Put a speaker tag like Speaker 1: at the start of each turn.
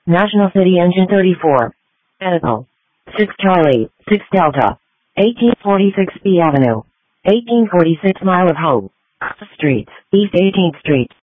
Speaker 1: National City Engine 34. Edible. 6 Charlie, 6 Delta. 1846 B Avenue. 1846 Mile of Hope. Streets, East 18th Street.